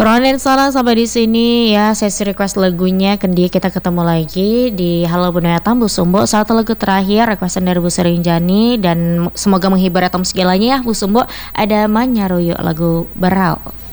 Ronin Salah sampai di sini ya sesi request lagunya. Kendi kita ketemu lagi di Halo Bunda Tambu Sumbo. Satu lagu terakhir requestan dari Bu Serinjani dan semoga menghibur atom segalanya ya Bu Sumbo. Ada Manyaruyo lagu Berau.